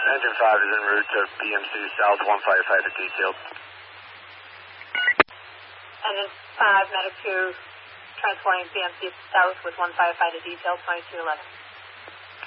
Engine 5 is en route to BMC South, 1 firefighter detailed. Engine 5, Medic 2, transporting BMC South with 1 firefighter detailed, 2211.